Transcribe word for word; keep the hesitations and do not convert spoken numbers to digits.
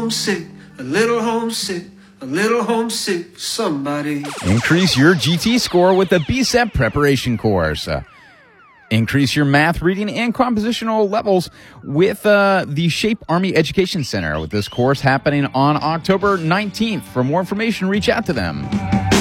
homesick, a little homesick, a little homesick, somebody. Increase your G T score with the B S E P preparation course. Uh, increase your math, reading, and compositional levels with uh, the Shape Army Education Center, with this course happening on October nineteenth. For more information, reach out to them.